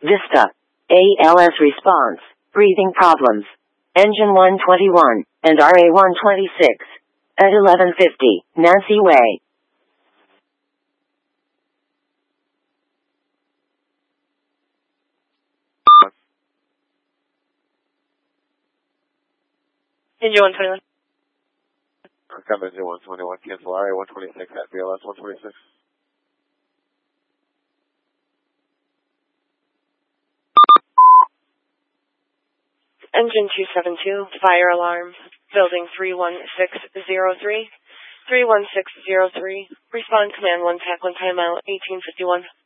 Vista. ALS response. Breathing problems. Engine 121 and RA 126. At 11:50, Nancy Way. Engine 121. Come engine 121, cancel RA 126 at BLS 126. Engine 272, fire alarm, building 31603. 31603. Respond command 1 TAC 1 timeout 1851.